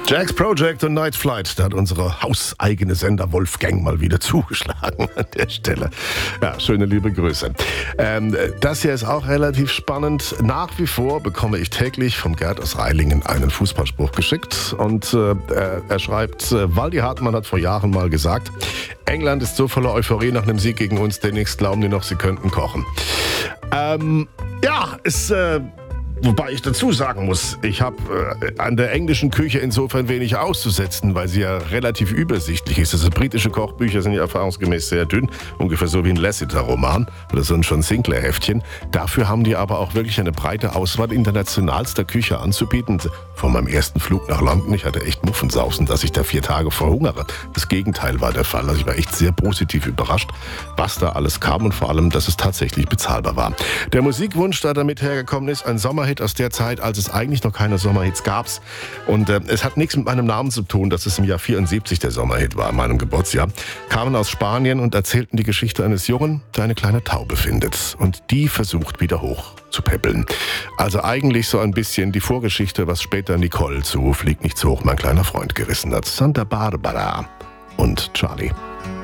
Jack's Project und Night Flight, da hat unsere hauseigene Sender Wolfgang mal wieder zugeschlagen an der Stelle. Ja, schöne liebe Grüße. Das hier ist auch relativ spannend. Nach wie vor bekomme ich täglich vom Gerd aus Reilingen einen Fußballspruch geschickt und er schreibt, Waldi Hartmann hat vor Jahren mal gesagt, England ist so voller Euphorie nach einem Sieg gegen uns, demnächst glauben die noch, sie könnten kochen. Wobei ich dazu sagen muss, ich habe an der englischen Küche insofern wenig auszusetzen, weil sie ja relativ übersichtlich ist. Also britische Kochbücher sind ja erfahrungsgemäß sehr dünn, ungefähr so wie ein Lasseter-Roman oder so ein John Sinclair-Heftchen. Dafür haben die aber auch wirklich eine breite Auswahl internationalster Küche anzubieten. Vor meinem ersten Flug nach London, ich hatte echt Muffensausen, dass ich da 4 Tage verhungere. Das Gegenteil war der Fall. Also ich war echt sehr positiv überrascht, was da alles kam und vor allem, dass es tatsächlich bezahlbar war. Der Musikwunsch, der damit hergekommen ist, ein Sommerhit aus der Zeit, als es eigentlich noch keine Sommerhits gab. Und es hat nichts mit meinem Namen zu tun, dass es im Jahr 74 der Sommerhit war, meinem Geburtsjahr. Kamen aus Spanien und erzählten die Geschichte eines Jungen, der eine kleine Taube findet. Und die versucht wieder hoch zu päppeln. Also eigentlich so ein bisschen die Vorgeschichte, was später Nicole zu Flieg nicht so hoch, mein kleiner Freund gerissen hat. Santa Barbara und Charlie.